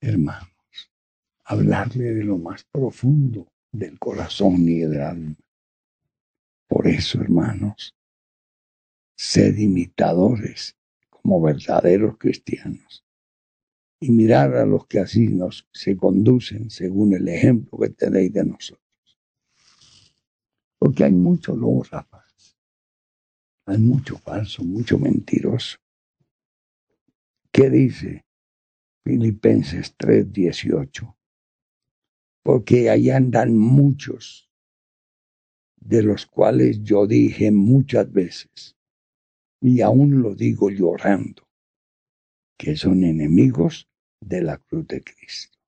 hermanos, hablarle de lo más profundo del corazón y del alma. Por eso, hermanos, sed imitadores como verdaderos cristianos y mirar a los que así se conducen según el ejemplo que tenéis de nosotros. Porque hay mucho lobo rapaz, hay mucho falso, mucho mentiroso. ¿Qué dice Filipenses 3:18? Porque allá andan muchos, de los cuales yo dije muchas veces, y aún lo digo llorando, que son enemigos de la cruz de Cristo,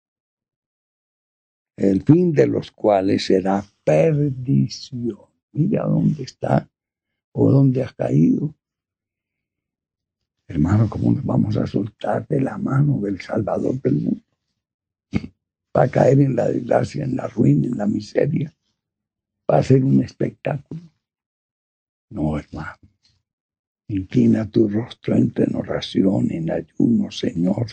el fin de los cuales será perdición. Mira dónde está o dónde has caído. Hermano, ¿cómo nos vamos a soltar de la mano del Salvador del mundo? Va a caer en la desgracia, en la ruina, en la miseria. Va a ser un espectáculo. No, hermano. Inclina tu rostro en oración, en ayuno, Señor.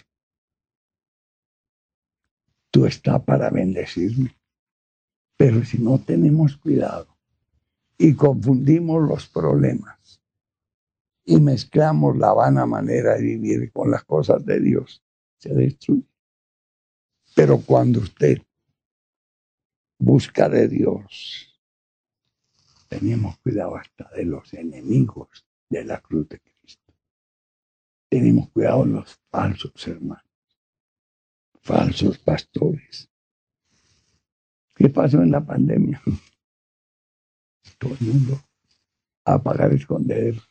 Tú estás para bendecirme. Pero si no tenemos cuidado y confundimos los problemas y mezclamos la vana manera de vivir con las cosas de Dios, se destruye. Pero cuando usted busca de Dios, tenemos cuidado hasta de los enemigos de la cruz de Cristo. Tenemos cuidado de los falsos hermanos, falsos pastores. ¿Qué pasó en la pandemia? Todo el mundo a pagar escondederos.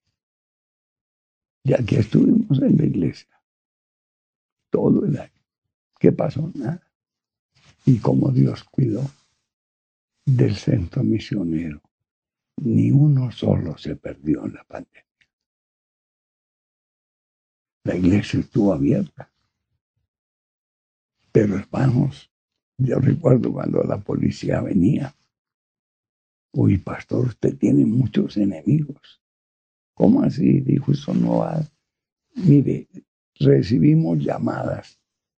Y aquí estuvimos en la iglesia todo el año. ¿Qué pasó? Nada. Y como Dios cuidó del centro misionero, ni uno solo se perdió en la pandemia. La iglesia estuvo abierta. Pero hermanos, yo recuerdo cuando la policía venía. Uy, pastor, usted tiene muchos enemigos. ¿Cómo así? Dijo, eso no va. Mire, recibimos llamadas.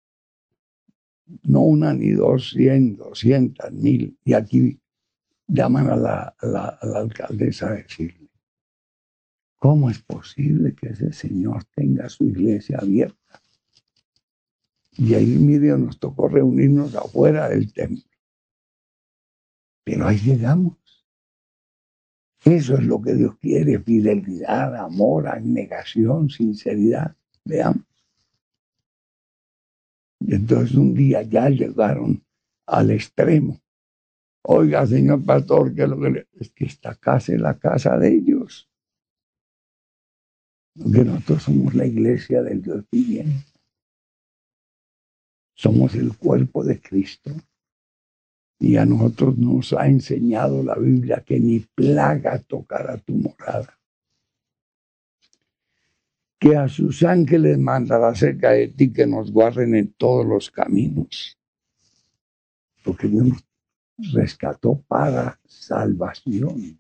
No una ni 200, 200, 1000. Y aquí llaman a la alcaldesa a decirle, ¿cómo es posible que ese señor tenga su iglesia abierta? Y ahí, mire, nos tocó reunirnos afuera del templo. Pero ahí llegamos. Eso es lo que Dios quiere, fidelidad, amor, abnegación, sinceridad. Veamos. Y entonces un día ya llegaron al extremo. Oiga, señor pastor, es que esta casa es la casa de ellos. Porque nosotros somos la iglesia del Dios viviente. Somos el cuerpo de Cristo. Y a nosotros nos ha enseñado la Biblia que ni plaga tocará tu morada. Que a sus ángeles mandará cerca de ti que nos guarden en todos los caminos. Porque Dios nos rescató para salvación.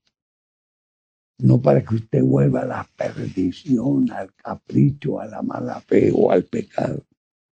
No para que usted vuelva a la perdición, al capricho, a la mala fe o al pecado.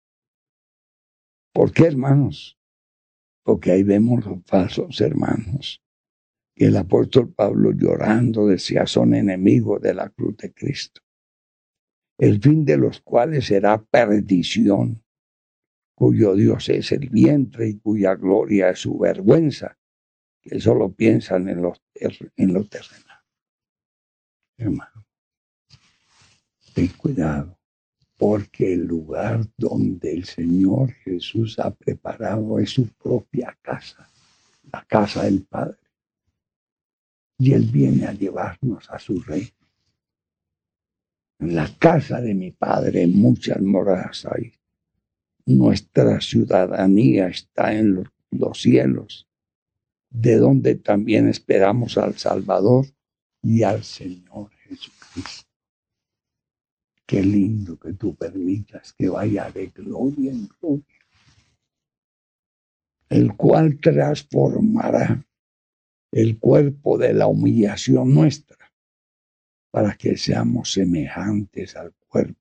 ¿Por qué, hermanos? Porque ahí vemos los falsos hermanos. Y el apóstol Pablo llorando decía, son enemigos de la cruz de Cristo. El fin de los cuales será perdición, cuyo Dios es el vientre y cuya gloria es su vergüenza, que solo piensan en lo terrenal. Hermano, ten cuidado, porque el lugar donde el Señor Jesús ha preparado es su propia casa, la casa del Padre. Y Él viene a llevarnos a su reino. En la casa de mi Padre muchas moradas hay. Nuestra ciudadanía está en los cielos, de donde también esperamos al Salvador y al Señor Jesucristo. Qué lindo que tú permitas que vaya de gloria en gloria, el cual transformará el cuerpo de la humillación nuestra para que seamos semejantes al cuerpo